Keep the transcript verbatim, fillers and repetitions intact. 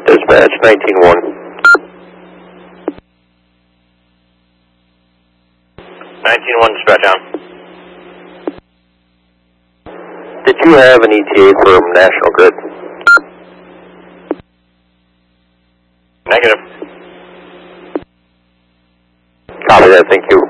Dispatch nineteen one. nineteen one, dispatch on. Did you have an E T A from National Grid? Negative. Copy that, thank you.